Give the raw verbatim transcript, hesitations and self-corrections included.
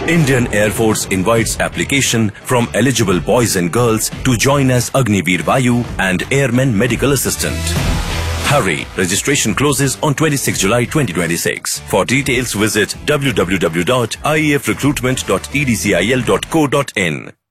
Indian Air Force invites application from eligible boys and girls to join as Agniveer Vayu and Airman Medical Assistant. Hurry! Registration closes on twenty-sixth July twenty twenty-six. For details, visit w w w dot i e f recruitment dot e d c i l dot co dot in.